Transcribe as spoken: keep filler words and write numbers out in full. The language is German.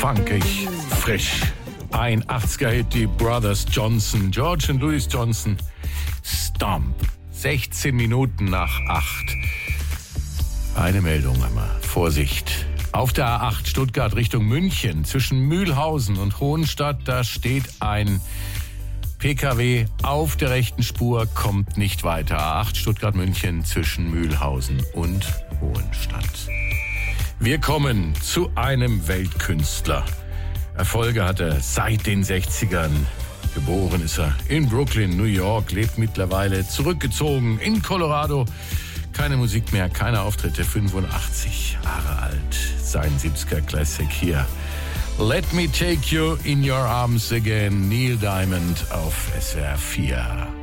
funkig, frisch. Ein achtziger-Hit, die Brothers Johnson, George und Louis Johnson. Stomp. sechzehn Minuten nach acht. Eine Meldung einmal. Vorsicht. Auf der A acht Stuttgart Richtung München zwischen Mühlhausen und Hohenstadt, da steht ein P K W auf der rechten Spur, kommt nicht weiter. A acht Stuttgart-München zwischen Mühlhausen und Hohenstadt. Wir kommen zu einem Weltkünstler. Erfolge hat er seit den sechzigern. Geboren ist er in Brooklyn, New York, lebt mittlerweile zurückgezogen in Colorado. Keine Musik mehr, keine Auftritte, fünfundachtzig Jahre alt. Sein siebziger Classic hier. Let Me Take You in Your Arms Again, Neil Diamond auf S W R vier.